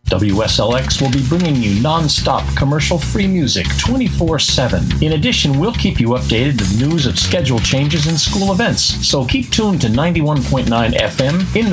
WSLX will be bringing you non-stop commercial-free music 24/7. In addition, we'll keep you updated with news of schedule changes and school events. So keep tuned to 91.9 FM in